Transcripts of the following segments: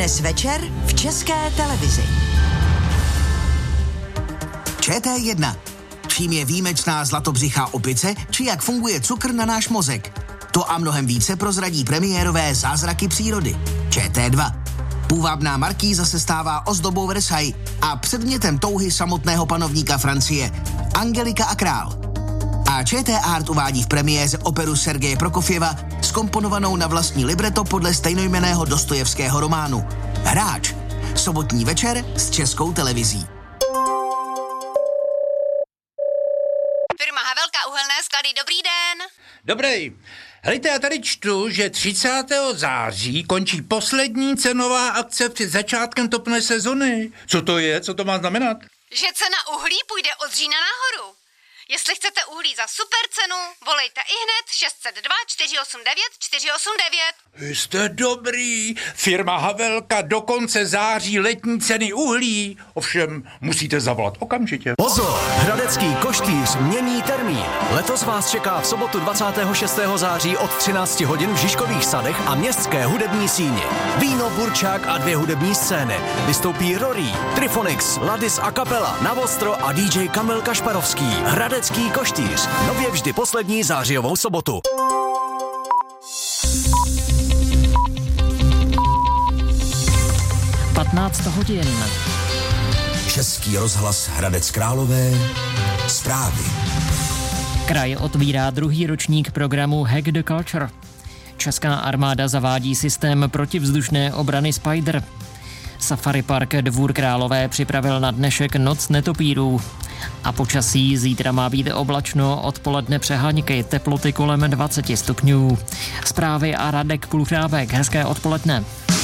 Dnes večer v České televizi. ČT1. Čím je výjimečná zlatobřichá opice, či jak funguje cukr na náš mozek? To a mnohem více prozradí premiérové Zázraky přírody. ČT2. Půvabná markýza se stává ozdobou Versailles a předmětem touhy samotného panovníka Francie. Angelika a král. A ČT Art uvádí v premiéře operu Sergeje Prokofjeva zkomponovanou na vlastní libreto podle stejnojmenného Dostojevského románu. Hráč. Sobotní večer s Českou televizí. Firma Havelka uhelné sklady, dobrý den. Dobrý. Helejte, já tady čtu, že 30. září končí poslední cenová akce před začátkem topné sezony. Co to je? Co to má znamenat? Že cena uhlí půjde od října nahoru. Jestli chcete uhlí za super cenu, volejte ihned 602 489 489. Jste dobrý. Firma Havelka do konce září letní ceny uhlí. Ovšem, musíte zavolat okamžitě. Pozor! Hradecký koštýř mění termín. Letos vás čeká v sobotu 26. září od 13 hodin v Žižkových sadech a Městské hudební síni. Víno, burčák a 2 hudební scény. Vystoupí Rory, Trifonix, Ladis a kapela, Navostro a DJ Kamil Kašparovský. Hradecký koštýř. Nově vždy poslední zářijovou sobotu. hodin. Český rozhlas Hradec Králové. Zprávy. Kraj otvírá druhý ročník programu Hack the Culture. Česká armáda zavádí systém protivzdušné obrany Spider. Safari Park Dvůr Králové připravil na dnešek Noc netopírů. A počasí zítra má být oblačno, odpoledne přeháňky, teploty kolem 20 stupňů. Zprávy a Radek Pluchrábek, hezké odpoledne.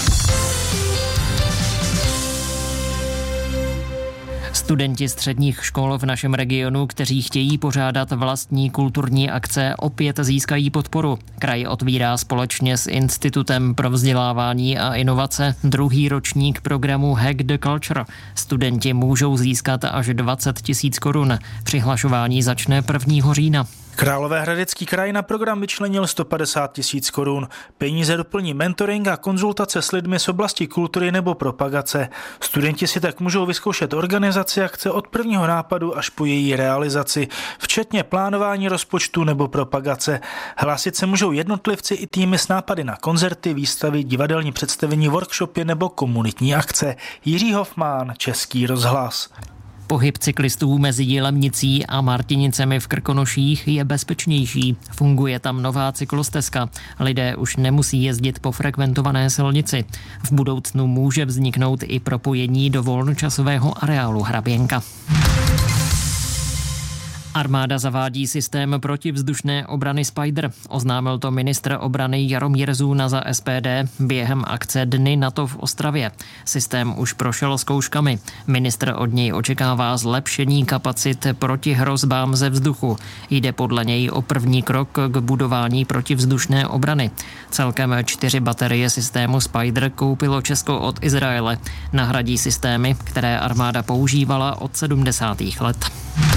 Studenti středních škol v našem regionu, kteří chtějí pořádat vlastní kulturní akce, opět získají podporu. Kraj otvírá společně s Institutem pro vzdělávání a inovace druhý ročník programu Hack the Culture. Studenti můžou získat až 20 000 korun. Přihlašování začne 1. října. Královéhradecký kraj na program vyčlenil 150 000 korun. Peníze doplní mentoring a konzultace s lidmi z oblasti kultury nebo propagace. Studenti si tak můžou vyzkoušet organizaci akce od prvního nápadu až po její realizaci, včetně plánování rozpočtu nebo propagace. Hlásit se můžou jednotlivci i týmy s nápady na koncerty, výstavy, divadelní představení, workshopy nebo komunitní akce. Jiří Hofmann, Český rozhlas. Pohyb cyklistů mezi Jilemnicí a Martinicemi v Krkonoších je bezpečnější. Funguje tam nová cyklostezka. Lidé už nemusí jezdit po frekventované silnici. V budoucnu může vzniknout i propojení do volnočasového areálu Hraběnka. Armáda zavádí systém protivzdušné obrany Spider. Oznámil to ministr obrany Jaromír Zůna za SPD během akce Dny NATO v Ostravě. Systém už prošel zkouškami. Ministr od něj očekává zlepšení kapacit proti hrozbám ze vzduchu. Jde podle něj o první krok k budování protivzdušné obrany. Celkem 4 baterie systému Spider koupilo Česko od Izraele. Nahradí systémy, které armáda používala od 70. let.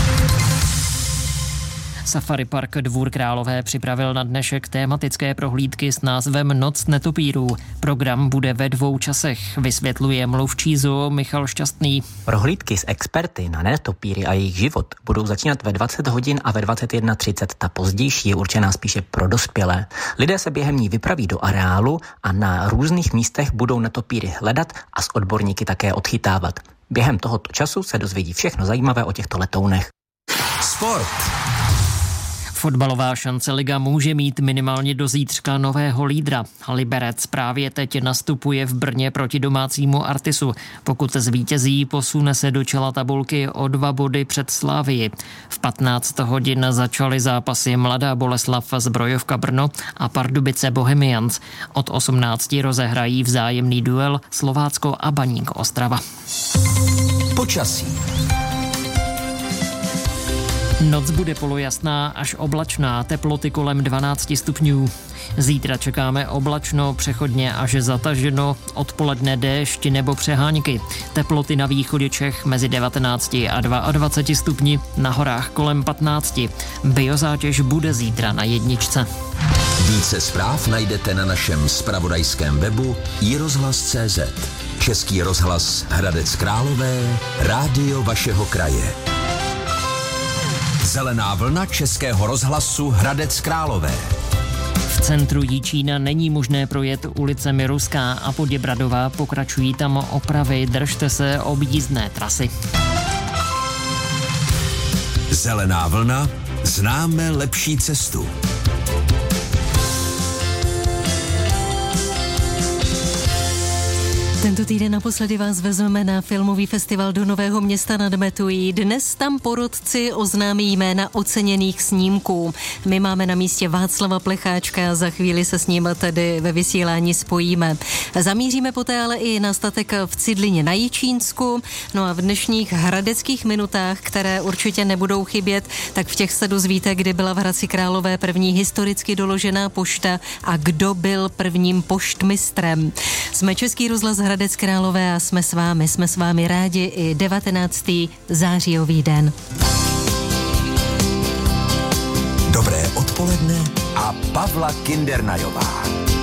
Safari Park Dvůr Králové připravil na dnešek tématické prohlídky s názvem Noc netopírů. Program bude ve 2 časech, vysvětluje mluvčí zoo Michal Šťastný. Prohlídky s experty na netopíry a jejich život budou začínat ve 20 hodin a ve 21:30. Ta pozdější je určená spíše pro dospělé. Lidé se během ní vypraví do areálu a na různých místech budou netopíry hledat a s odborníky také odchytávat. Během tohoto času se dozvědí všechno zajímavé o těchto letounech. Sport. Fotbalová šance liga může mít minimálně do zítřka nového lídra. Liberec právě teď nastupuje v Brně proti domácímu Artisu. Pokud zvítězí, posune se do čela tabulky o 2 body před Slavii. V 15 hodin začaly zápasy Mladá Boleslav Zbrojovka Brno a Pardubice Bohemians. Od 18 rozehrají vzájemný duel Slovácko a Baník Ostrava. Počasí. Noc bude polojasná až oblačná, teploty kolem 12 stupňů. Zítra čekáme oblačno, přechodně až zataženo, odpoledne déšť nebo přeháňky. Teploty na východě Čech mezi 19 a 22 stupni, na horách kolem 15. Biozátěž bude zítra na 1. Více zpráv najdete na našem zpravodajském webu iRozhlas.cz. Český rozhlas Hradec Králové, rádio vašeho kraje. Zelená vlna Českého rozhlasu Hradec Králové. V centru Jičína není možné projet ulicemi Ruská a Poděbradová, pokračují tam opravy, držte se objízdné trasy. Zelená vlna, známe lepší cestu. Tento týden naposledy vás vezmeme na filmový festival do Nového Města nad Metují. Dnes tam porotci oznámí jména oceněných snímků. My máme na místě Václava Plecháčka, za chvíli se s ním tedy ve vysílání spojíme. Zamíříme poté ale i na statek v Cidlině na Jičínsku. No a v dnešních hradeckých minutách, které určitě nebudou chybět, tak v těch se dozvíte, kdy byla v Hradci Králové první historicky doložená pošta a kdo byl prvním poštmistrem. Jsme Český rozhlas Hradec Králové a jsme s vámi rádi i 19. zářijový den. Dobré odpoledne a Pavla Kindernajová.